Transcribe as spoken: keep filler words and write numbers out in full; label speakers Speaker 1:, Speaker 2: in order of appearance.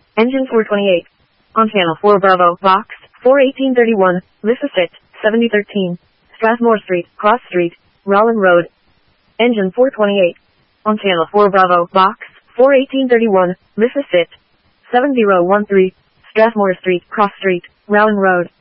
Speaker 1: Engine four twenty-eight. On channel four Bravo, box, four eighteen thirty-one, Lissasit, seventy thirteen, Strathmore Street, Cross Street, Rollin Road. Engine four twenty-eight. On channel four Bravo, box, four eighteen thirty-one, Lissasit, seven zero one three, Strathmore Street, Cross Street, Rowan Road.